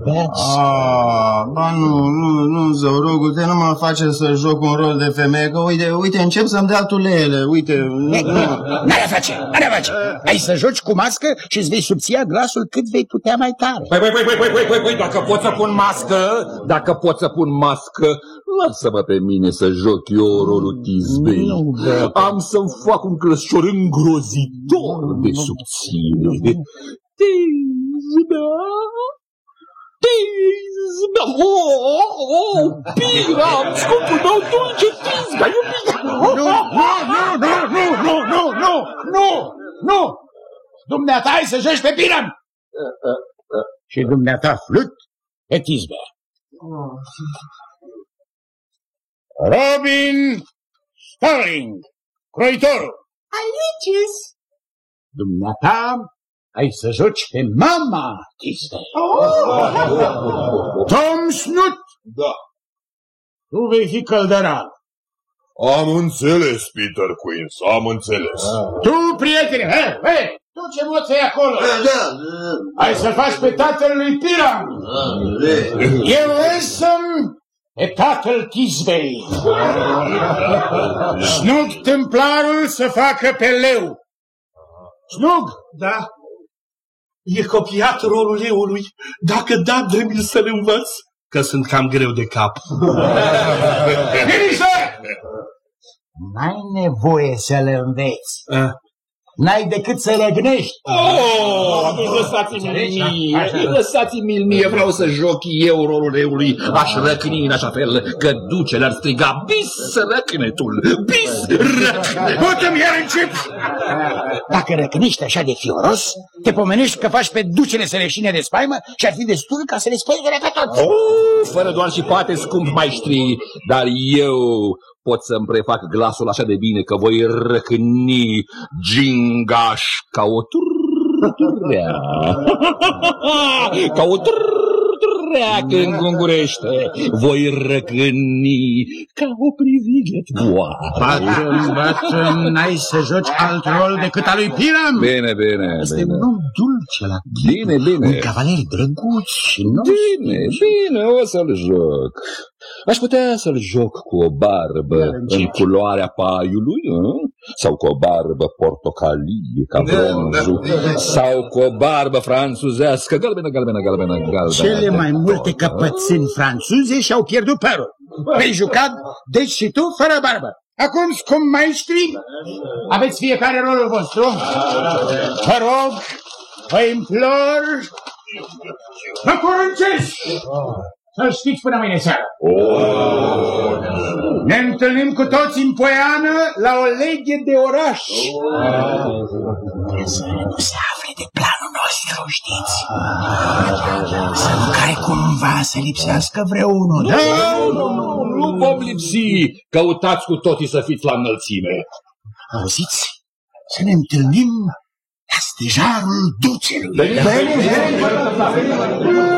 băieți. Ba nu, Zăurogul, nu mă face să joc un rol de femeie, că uite, încep să-mi dea tulele, uite. N-are face. Ai să joci cu mască și îți vei subția glasul cât vei putea mai tare. Păi, dacă pot să pun mască, lasă-mă pe mine să joc eu rolul Tizbei. Am să-mi fac un clășor îngrozitor de subțire. Tizbea, Piram, scumpul meu dulce, Tizbea, iubita. Nu! Dumneata ai să joci pe Piram! Și dumneata Flut pe Tizbea. Robin Starling, croitorul. Aici. Dumneata ai să joci pe mama Tizbea. Tom Snut. Da. Tu vei fi căldăral. Am înțeles, Peter Queens, am înțeles. Tu, prietene, tu ce moți ai acolo? Ai să faci pe tatăl lui Piram. Eu însă-mi pe tatăl Tizbei. Snug templarul să facă pe leu. Snug? Da. E copiat rolul leului. Dacă da, trebuie să le învăț, că sunt cam greu de cap. Finișe! N-ai nevoie să le înveți. N-ai decât să răgnești. Lăsați-mi mie, vreau să joc eu rolul leului. Aș răcni în așa fel că ducele ar striga: bis răcnetul, bis răcnetul. Pot-mi iar încep. Dacă răcnești așa de fioros, te pomenești că faci pe ducele să leșine de spaimă și ar fi destul ca să le spălgere pe tot. Fără doar și poate, scump maestri, dar eu pot să-mi prefac glasul așa de bine că voi răcni gingaș ca o turturea. Ca o turturea când gungurește. Voi răcni ca o privighețoară. Bată, n-ai să joci alt rol decât al lui Piram. Bine. Este un om dulce la bine. Un cavaler drăguț și Bine, o să-l joc. Aș putea să-l joc cu o barbă în culoarea paiului, sau cu o barbă portocalie ca bronzul, sau cu o barbă franțuzească, galbenă. Cele mai multe căpățâni franțuze și-au pierdut părul. Vei juca, deci și tu, fără barbă. Acum, scump maestri, aveți fiecare rolul vostru. Vă rog, vă implor, vă poruncesc să-l știți până mâine seara. Ne întâlnim cu toți în Poiană la o leghe de oraș. Să nu se afle de planul nostru, știți? Să nu care cumva să lipsească vreunul. Nu vom lipsi. Căutați cu toții să fiți la înălțime. Auziți? Să ne întâlnim la stejarul ducelui.